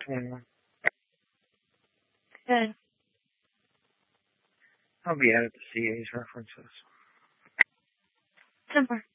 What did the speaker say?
21. Good. I'll be added to CA's references. Super.